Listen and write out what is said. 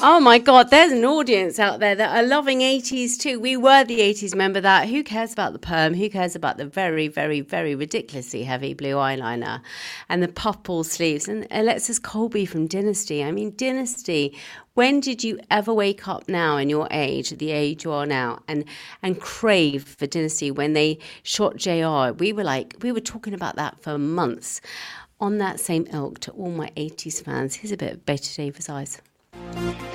Oh my God, there's an audience out there that are loving 80s too. We were the 80s, remember that? Who cares about the perm? Who cares about the very, very, very ridiculously heavy blue eyeliner and the puffball sleeves? And Alexis Colby from Dynasty. I mean, Dynasty, when did you ever wake up now in your age, at the age you are now, and crave for Dynasty? When they shot JR, we were talking about that for months. On that same ilk, to all my 80s fans, here's a bit of Bette Davis Eyes.